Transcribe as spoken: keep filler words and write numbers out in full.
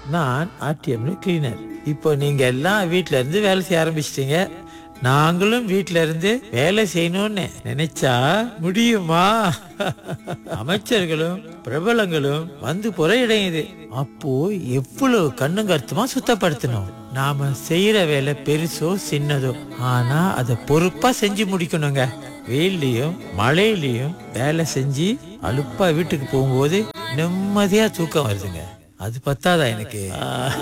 நான் ஆர்டிஎம்ல கிளீனர். இப்போ நீங்க எல்லாம் வீட்ல இருந்து வேலை செய்ய ஆரம்பிச்சிட்டீங்க. நாங்களும் வீட்ல இருந்து வேலை செய்யணும்னு நினைச்சா முடியுமா? அமைச்சர்களும் பிரபலங்களும் வந்து போற இடம் இது. அப்போ எவ்வளவு கண்ணும் கருத்துமா சுத்தப்படுத்தணும். நாம செய்யற வேலை பெருசோ சின்னதோ, ஆனா அதை பொறுப்பா செஞ்சு முடிக்கணுங்க. வெயிலையும் மழையிலையும் வேலை செஞ்சு அலுப்பா வீட்டுக்கு போகும்போது நிம்மதியா தூக்கம் வருதுங்க. அது பத்தாதா எனக்கு?